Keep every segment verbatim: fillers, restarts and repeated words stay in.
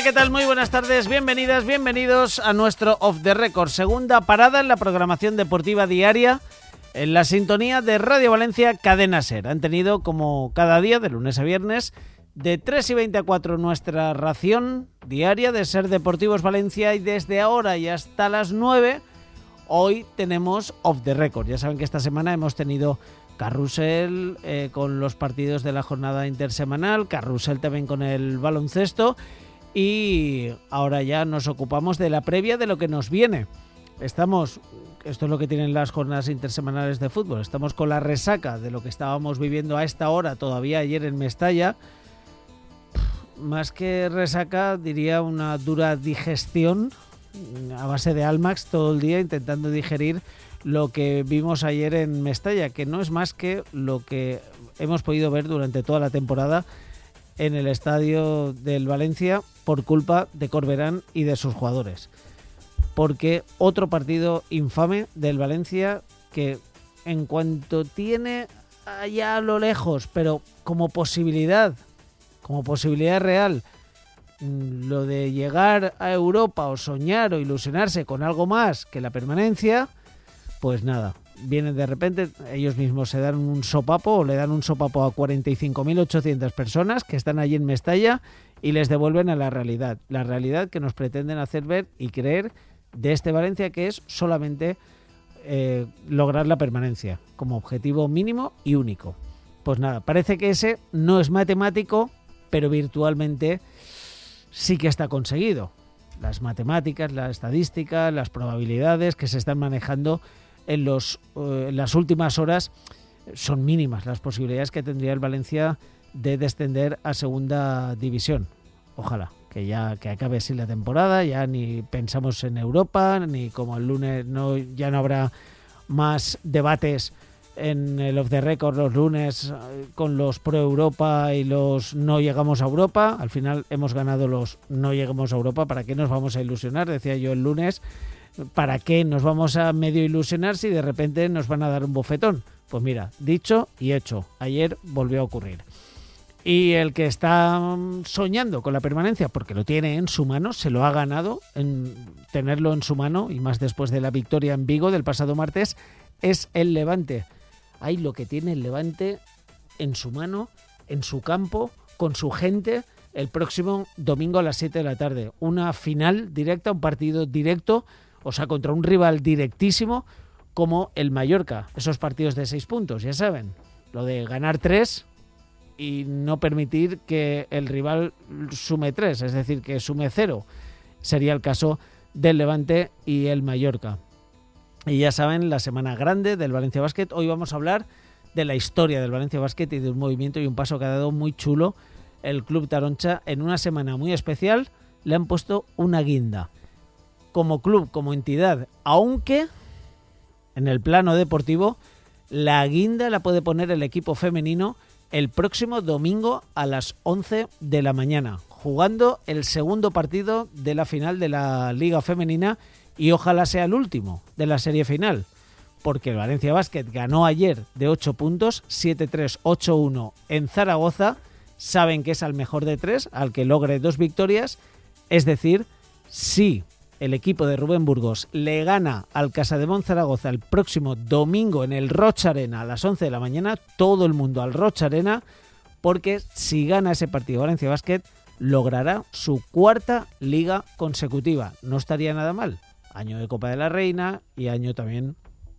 ¿qué tal? Muy buenas tardes, bienvenidas, bienvenidos a nuestro Off the Record, segunda parada en la programación deportiva diaria en la sintonía de Radio Valencia Cadena Ser. Han tenido, como cada día, de lunes a viernes, de tres y veinte a cuatro nuestra ración diaria de Ser Deportivos Valencia, y desde ahora y hasta las nueve, hoy tenemos Off the Record. Ya saben que esta semana hemos tenido carrusel eh, con los partidos de la jornada intersemanal, carrusel también con el baloncesto, y ahora ya nos ocupamos de la previa de lo que nos viene. Estamos, esto es lo que tienen las jornadas intersemanales de fútbol, estamos con la resaca de lo que estábamos viviendo a esta hora todavía ayer en Mestalla. Más que resaca, diría una dura digestión a base de Almax todo el día, intentando digerir lo que vimos ayer en Mestalla, que no es más que lo que hemos podido ver durante toda la temporada en el estadio del Valencia por culpa de Corberán y de sus jugadores. Porque otro partido infame del Valencia que, en cuanto tiene allá a lo lejos, pero como posibilidad, como posibilidad real, lo de llegar a Europa o soñar o ilusionarse con algo más que la permanencia, pues nada, vienen de repente, ellos mismos se dan un sopapo o le dan un sopapo a cuarenta y cinco mil ochocientas personas que están allí en Mestalla y les devuelven a la realidad, la realidad que nos pretenden hacer ver y creer de este Valencia, que es solamente eh, lograr la permanencia como objetivo mínimo y único. Pues nada, parece que ese no es matemático, pero virtualmente sí que está conseguido. Las matemáticas, la estadística, las probabilidades que se están manejando en, los, eh, en las últimas horas son mínimas las posibilidades que tendría el Valencia de descender a segunda división. Ojalá que ya que acabe así la temporada, ya ni pensamos en Europa, ni como el lunes no ya no habrá más debates en el Off the Record los lunes con los pro Europa y los no llegamos a Europa. Al final hemos ganado los no llegamos a Europa. ¿Para qué nos vamos a ilusionar? Decía yo el lunes. ¿Para qué nos vamos a medio ilusionar si de repente nos van a dar un bofetón? Pues mira, dicho y hecho. Ayer volvió a ocurrir. Y el que está soñando con la permanencia, porque lo tiene en su mano, se lo ha ganado en tenerlo en su mano, y más después de la victoria en Vigo del pasado martes, es el Levante. Hay lo que tiene el Levante en su mano, en su campo, con su gente, el próximo domingo a las siete de la tarde. Una final directa, un partido directo, o sea, contra un rival directísimo como el Mallorca. Esos partidos de seis puntos, ya saben. Lo de ganar tres y no permitir que el rival sume tres, es decir, que sume cero. Sería el caso del Levante y el Mallorca. Y ya saben, la semana grande del Valencia Basket. Hoy vamos a hablar de la historia del Valencia Basket y de un movimiento y un paso que ha dado muy chulo el Club Taroncha en una semana muy especial. Le han puesto una guinda como club, como entidad, aunque en el plano deportivo la guinda la puede poner el equipo femenino el próximo domingo a las once de la mañana, jugando el segundo partido de la final de la Liga Femenina, y ojalá sea el último de la serie final, porque el Valencia Basket ganó ayer de ocho puntos, siete tres, ocho uno en Zaragoza. Saben que es al mejor de tres, al que logre dos victorias, es decir, si el equipo de Rubén Burgos le gana al Casademont Zaragoza el próximo domingo en el Roig Arena a las once de la mañana, todo el mundo al Roig Arena, porque si gana ese partido Valencia Basket, logrará su cuarta liga consecutiva. No estaría nada mal. Año de Copa de la Reina y año también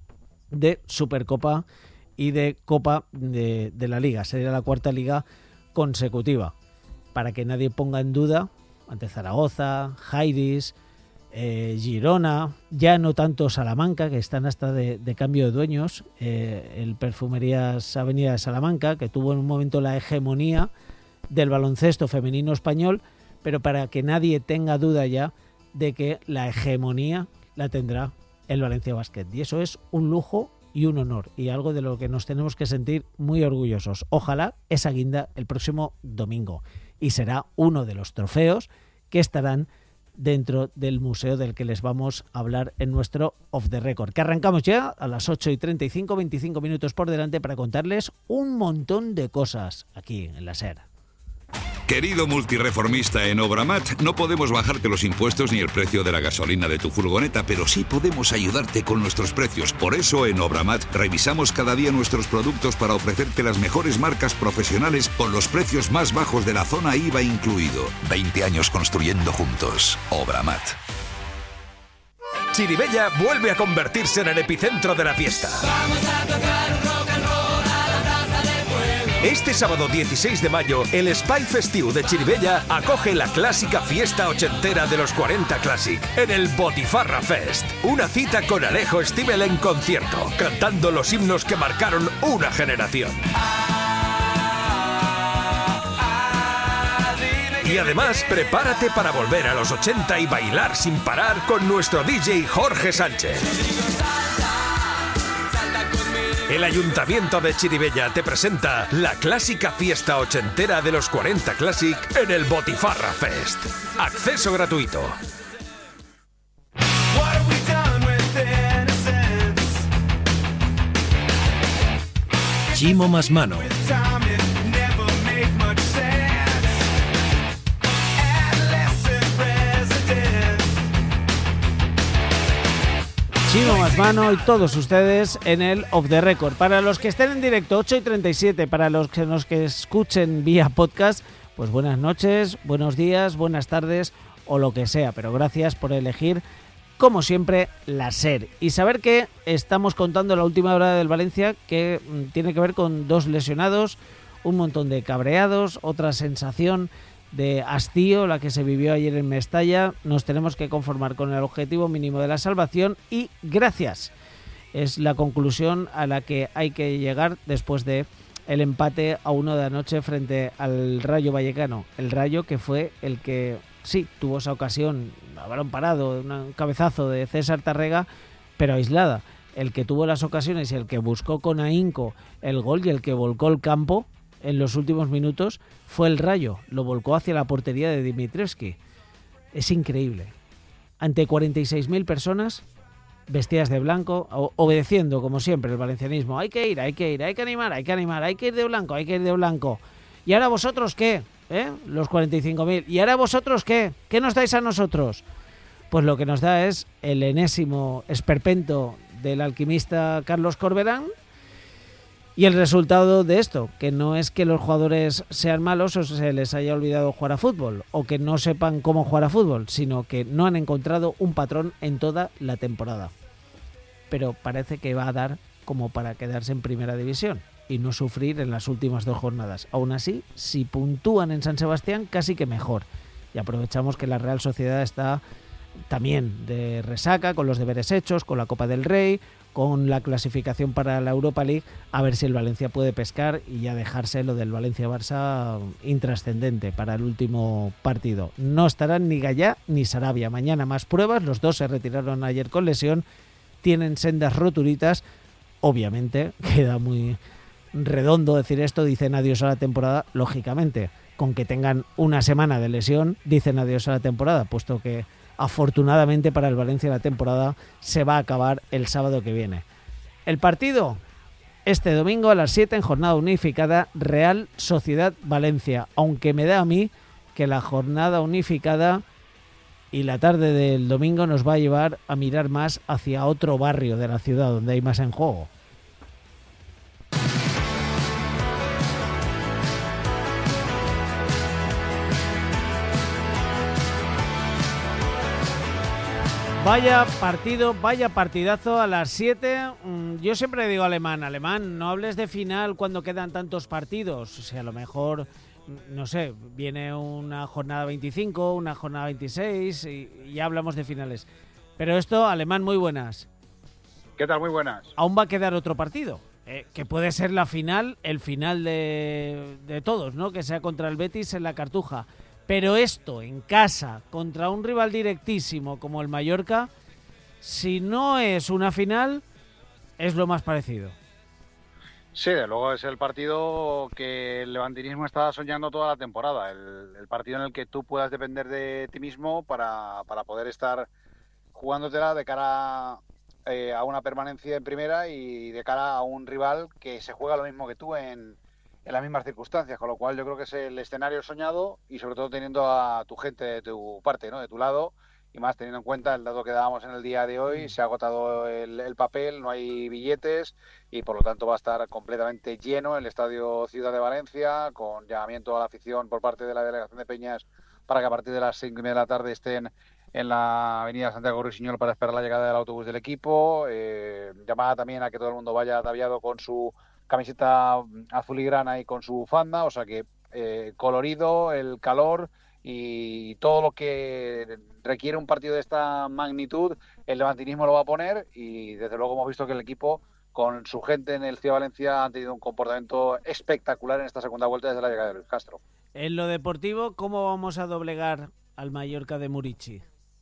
de Supercopa y de Copa de, de la Liga. Sería la cuarta liga consecutiva. Para que nadie ponga en duda, ante Zaragoza, Jairis, eh, Girona, ya no tanto Salamanca, que están hasta de, de cambio de dueños, eh, el Perfumerías Avenida de Salamanca, que tuvo en un momento la hegemonía del baloncesto femenino español, pero para que nadie tenga duda ya de que la hegemonía la tendrá el Valencia Basket. Y eso es un lujo y un honor, y algo de lo que nos tenemos que sentir muy orgullosos. Ojalá esa guinda el próximo domingo, y será uno de los trofeos que estarán dentro del museo del que les vamos a hablar en nuestro Off the Record, que arrancamos ya a las ocho y treinta y cinco, veinticinco minutos por delante para contarles un montón de cosas aquí en la SER. Querido multireformista en Obramat, no podemos bajarte los impuestos ni el precio de la gasolina de tu furgoneta, pero sí podemos ayudarte con nuestros precios. Por eso en Obramat revisamos cada día nuestros productos para ofrecerte las mejores marcas profesionales con los precios más bajos de la zona I V A incluido. veinte años construyendo juntos. Obramat. Chirivella vuelve a convertirse en el epicentro de la fiesta. Vamos a tocar rock and roll a la Plaza del Pueblo. Este sábado dieciséis de mayo, el Spy Festiu de Chirivella acoge la clásica fiesta ochentera de los cuarenta Classic en el Botifarra Fest. Una cita con Alejo Stivel en concierto, cantando los himnos que marcaron una generación. Y además, prepárate para volver a los ochenta y bailar sin parar con nuestro D J Jorge Sánchez. El Ayuntamiento de Chirivella te presenta la clásica fiesta ochentera de los cuarenta Classic en el Botifarra Fest. Acceso gratuito. Chimo Masmano. Chimo Masmano y todos ustedes en el Off the Record. Para los que estén en directo, ocho y treinta y siete, para los que nos que escuchen vía podcast, pues buenas noches, buenos días, buenas tardes o lo que sea, pero gracias por elegir, como siempre, la SER. Y saber que estamos contando la última hora del Valencia, que mm, tiene que ver con dos lesionados, un montón de cabreados, otra sensación de hastío, la que se vivió ayer en Mestalla. Nos tenemos que conformar con el objetivo mínimo de la salvación y gracias. Es la conclusión a la que hay que llegar después de el empate a uno de anoche frente al Rayo Vallecano. El Rayo que fue el que, sí, tuvo esa ocasión, a balón parado, un cabezazo de César Tárrega, pero aislada. El que tuvo las ocasiones y el que buscó con ahínco el gol y el que volcó el campo en los últimos minutos fue el Rayo. Lo volcó hacia la portería de Dimitrievski. Es increíble. Ante cuarenta y seis mil personas vestidas de blanco, o- obedeciendo como siempre el valencianismo. Hay que ir, hay que ir, hay que animar, hay que animar, hay que ir de blanco, hay que ir de blanco. ¿Y ahora vosotros qué? ¿Eh? Los cuarenta y cinco mil. ¿Y ahora vosotros qué? ¿Qué nos dais a nosotros? Pues lo que nos da es el enésimo esperpento del alquimista Carlos Corberán. Y el resultado de esto, que no es que los jugadores sean malos o se les haya olvidado jugar a fútbol, o que no sepan cómo jugar a fútbol, sino que no han encontrado un patrón en toda la temporada. Pero parece que va a dar como para quedarse en primera división y no sufrir en las últimas dos jornadas. Aún así, si puntúan en San Sebastián, casi que mejor. Y aprovechamos que la Real Sociedad está también de resaca, con los deberes hechos, con la Copa del Rey, con la clasificación para la Europa League, a ver si el Valencia puede pescar y ya dejarse lo del Valencia-Barça intrascendente para el último partido. No estarán ni Gallá ni Sarabia. Mañana más pruebas, los dos se retiraron ayer con lesión, tienen sendas roturitas. Obviamente, queda muy redondo decir esto, dicen adiós a la temporada, lógicamente. Con que tengan una semana de lesión, dicen adiós a la temporada, puesto que afortunadamente para el Valencia la temporada se va a acabar el sábado que viene. El partido este domingo a las siete en jornada unificada, Real Sociedad Valencia, aunque me da a mí que la jornada unificada y la tarde del domingo nos va a llevar a mirar más hacia otro barrio de la ciudad donde hay más en juego. Vaya partido, vaya partidazo a las siete. Yo siempre digo Alemán, Alemán, no hables de final cuando quedan tantos partidos. O sea, a lo mejor, no sé, viene una jornada veinticinco, una jornada veintiséis y ya hablamos de finales. Pero esto, Alemán, muy buenas. ¿Qué tal? Muy buenas. Aún va a quedar otro partido, eh, que puede ser la final, el final de, de todos, ¿no? Que sea contra el Betis en la Cartuja. Pero esto, en casa, contra un rival directísimo como el Mallorca, si no es una final, es lo más parecido. Sí, de luego es el partido que el levantinismo está soñando toda la temporada. El, el partido en el que tú puedas depender de ti mismo para, para poder estar jugándotela de cara eh, a una permanencia en primera y de cara a un rival que se juega lo mismo que tú en, en las mismas circunstancias, con lo cual yo creo que es el escenario soñado y sobre todo teniendo a tu gente de tu parte, ¿no? De tu lado, y más teniendo en cuenta el dato que dábamos en el día de hoy, se ha agotado el, el papel, no hay billetes y por lo tanto va a estar completamente lleno el Estadio Ciudad de Valencia, con llamamiento a la afición por parte de la delegación de Peñas para que a partir de las cinco y media de la tarde estén en la avenida Santiago Rusiñol para esperar la llegada del autobús del equipo, eh, llamada también a que todo el mundo vaya ataviado con su camiseta azul y con su bufanda, o sea que eh, colorido, el calor y todo lo que requiere un partido de esta magnitud, el levantinismo lo va a poner y desde luego hemos visto que el equipo con su gente en el Ciudad de Valencia han tenido un comportamiento espectacular en esta segunda vuelta desde la llegada de Luis Castro. En lo deportivo, ¿cómo vamos a doblegar al Mallorca de Murici?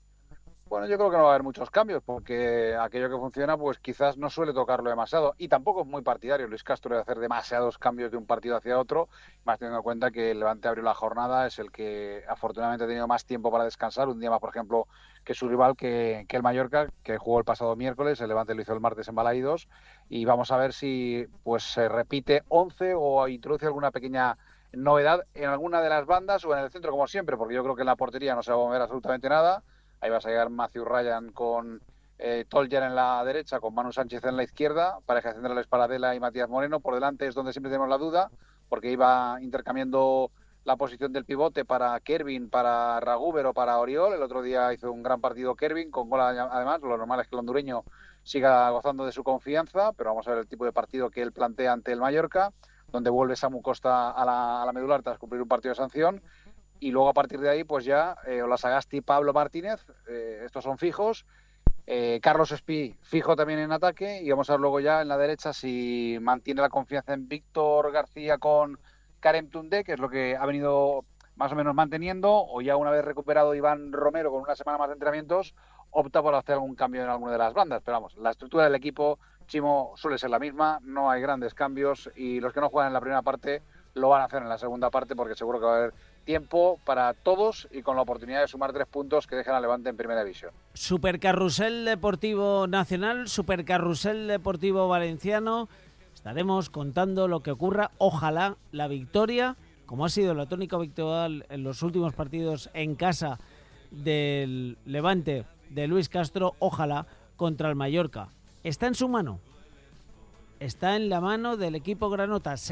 Bueno, yo creo que no va a haber muchos cambios porque aquello que funciona pues quizás no suele tocarlo demasiado y tampoco es muy partidario Luis Castro de hacer demasiados cambios de un partido hacia otro, más teniendo en cuenta que el Levante abrió la jornada, es el que afortunadamente ha tenido más tiempo para descansar, un día más por ejemplo que su rival que, que el Mallorca, que jugó el pasado miércoles, el Levante lo hizo el martes en Balaídos y vamos a ver si pues se repite once o introduce alguna pequeña novedad en alguna de las bandas o en el centro como siempre, porque yo creo que en la portería no se va a mover absolutamente nada. Ahí vas a llegar Matthew Ryan con eh, Tolger en la derecha, con Manu Sánchez en la izquierda, pareja centrales Paradela y Matías Moreno. Por delante es donde siempre tenemos la duda, porque iba intercambiando la posición del pivote para Kervin, para Ragúber o para Oriol. El otro día hizo un gran partido Kervin, con gol además. Lo normal es que el hondureño siga gozando de su confianza, pero vamos a ver el tipo de partido que él plantea ante el Mallorca, donde vuelve Samu Costa a la, a la medular tras cumplir un partido de sanción. Y luego a partir de ahí, pues ya eh, Olasagasti, Pablo Martínez, eh, estos son fijos. Eh, Carlos Espí, fijo también en ataque. Y vamos a ver luego ya en la derecha si mantiene la confianza en Víctor García con Karem Toundé, que es lo que ha venido más o menos manteniendo. O ya una vez recuperado Iván Romero con una semana más de entrenamientos, opta por hacer algún cambio en alguna de las bandas. Pero vamos, la estructura del equipo, Chimo, suele ser la misma. No hay grandes cambios. Y los que no juegan en la primera parte lo van a hacer en la segunda parte porque seguro que va a haber tiempo para todos y con la oportunidad de sumar tres puntos que dejan a Levante en primera división. Supercarrusel Deportivo Nacional, Supercarrusel Deportivo Valenciano. Estaremos contando lo que ocurra. Ojalá la victoria, como ha sido la tónica habitual en los últimos partidos en casa del Levante de Luis Castro, ojalá contra el Mallorca. Está en su mano. Está en la mano del equipo granota.